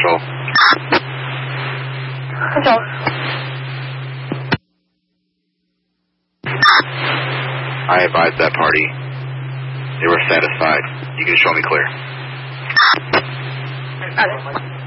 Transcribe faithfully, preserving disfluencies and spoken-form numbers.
Control. Control. I advised that party. They were satisfied. You can show me clear. Got it.